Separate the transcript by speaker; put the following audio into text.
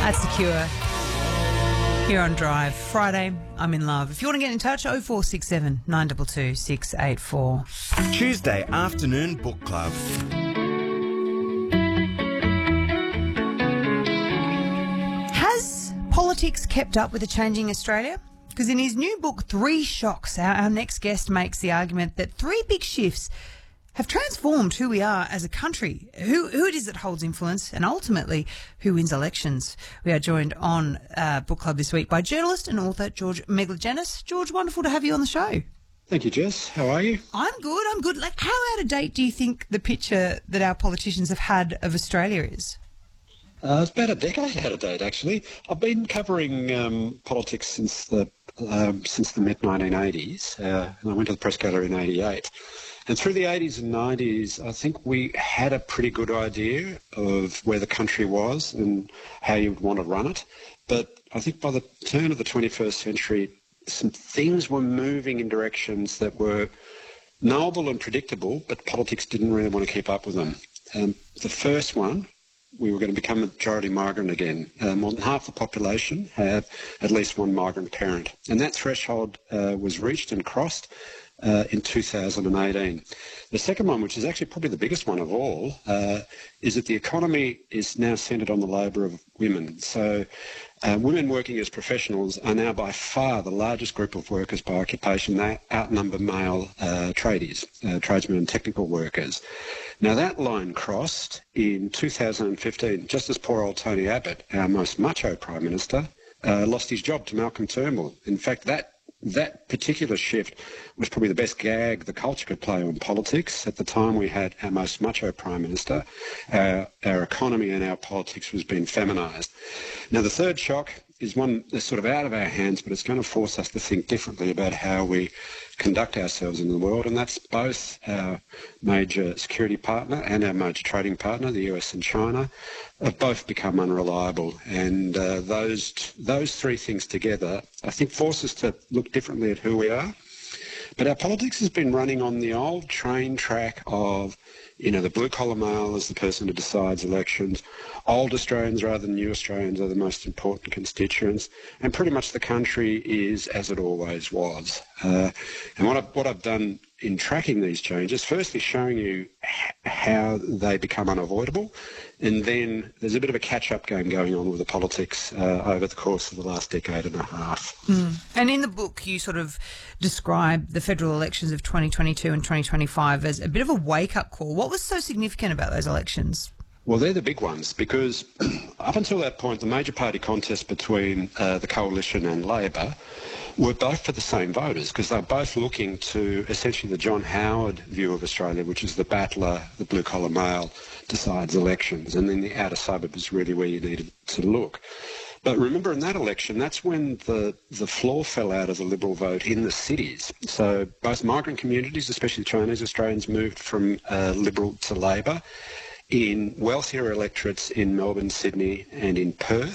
Speaker 1: That's The Cure. Here on Drive. Friday, I'm in love. If you want to get in touch, 0467 922 684.
Speaker 2: Tuesday afternoon book club.
Speaker 1: Has politics kept up with a changing Australia? Because in his new book, Three Shocks, our next guest makes the argument that three big shifts have transformed who we are as a country, who it is that holds influence, and ultimately who wins elections. We are joined on Book Club this week by journalist and author George Megalogenis. George, wonderful to have you on the show.
Speaker 3: Thank you, Jess. How are you?
Speaker 1: I'm good. Like, how out of date do you think the picture that our politicians have had of Australia is?
Speaker 3: It's about a decade out of date, actually. I've been covering politics since the mid-1980s, and I went to the Press Gallery in 88. And through the 80s and 90s, I think we had a pretty good idea of where the country was and how you would want to run it. But I think by the turn of the 21st century, some things were moving in directions that were knowable and predictable, but politics didn't really want to keep up with them. The first one, we were going to become a majority migrant again. More than half the population have at least one migrant parent. And that threshold was reached and crossed in 2018. The second one, which is actually probably the biggest one of all, is that the economy is now centred on the labour of women. So women working as professionals are now by far the largest group of workers by occupation. They outnumber male tradies, tradesmen and technical workers. Now that line crossed in 2015, just as poor old Tony Abbott, our most macho Prime Minister, lost his job to Malcolm Turnbull. In fact, that particular shift was probably the best gag the culture could play on politics. At the time we had our most macho Prime Minister, our economy and our politics was being feminised. Now the third shock is one that's sort of out of our hands, but it's going to force us to think differently about how we conduct ourselves in the world, and that's both our major security partner and our major trading partner, the US and China, have both become unreliable. And those three things together, I think, force us to look differently at who we are. But our politics has been running on the old train track of, the blue-collar male is the person who decides elections. Old Australians rather than new Australians are the most important constituents. And pretty much the country is as it always was. And what I've done in tracking these changes, firstly showing you how they become unavoidable, and then there's a bit of a catch-up game going on with the politics over the course of the last decade and a half.
Speaker 1: And in the book, you sort of describe the federal elections of 2022 and 2025 as a bit of a wake-up call. What was so significant about those elections?
Speaker 3: Well, they're the big ones because up until that point, the major party contest between the Coalition and Labor were both for the same voters because they're both looking to essentially the John Howard view of Australia, which is the battler, the blue-collar male, decides elections, and then the outer suburb is really where you needed to look. But remember, in that election, that's when the floor fell out of the Liberal vote in the cities. So both migrant communities, especially Chinese Australians, moved from Liberal to Labor. In wealthier electorates in Melbourne, Sydney and in Perth,